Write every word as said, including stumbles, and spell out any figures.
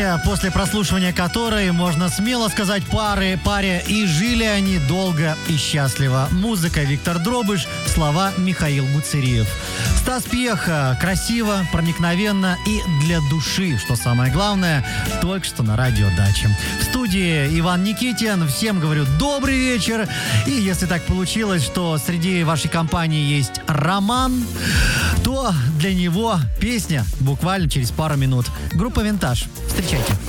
песня, после прослушивания которой можно смело сказать пары, паре «И жили они долго и счастливо». Музыка Виктор Дробыш, слова Михаил Гуцериев. Стас Пьеха. Красиво, проникновенно и для души, что самое главное, только что на радио Дача. В студии Иван Никитин. Всем говорю добрый вечер. И если так получилось, что среди вашей компании есть Роман, то для него песня буквально через пару минут. Группа «Винтаж». Встречайте.